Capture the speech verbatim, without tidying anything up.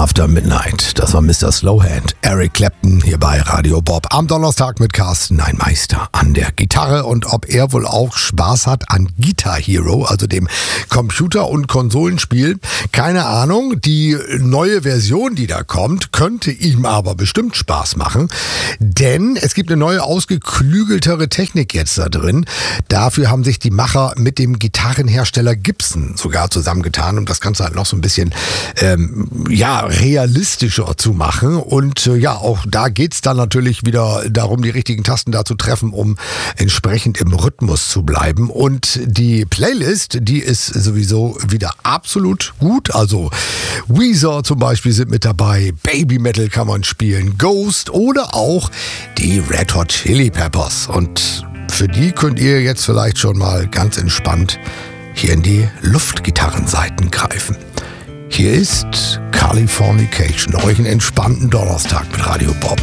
After Midnight. Das war Mister Slowhand, Eric Clapton hier bei Radio Bob. Am Donnerstag mit Carsten, ein Meister an der Gitarre. Und ob er wohl auch Spaß hat an Guitar Hero, also dem Computer- und Konsolenspiel, keine Ahnung. Die neue Version, die da kommt, könnte ihm aber bestimmt Spaß machen. Denn es gibt eine neue, ausgeklügeltere Technik jetzt da drin. Dafür haben sich die Macher mit dem Gitarrenhersteller Gibson sogar zusammengetan, um das Ganze halt noch so ein bisschen ähm, ja, realistischer zu machen. Und äh, ja, auch da geht's dann natürlich wieder darum, die richtigen Tasten da zu treffen, um entsprechend im Rhythmus zu bleiben. Und die Playlist, die ist sowieso wieder absolut gut. Also Weezer zum Beispiel sind mit dabei, Baby Metal kann man spielen, Ghost oder auch die Red Hot Chili Peppers. Und für die könnt ihr jetzt vielleicht schon mal ganz entspannt hier in die Luftgitarrenseiten greifen. Hier ist Californication. Euch einen entspannten Donnerstag mit Radio Bob.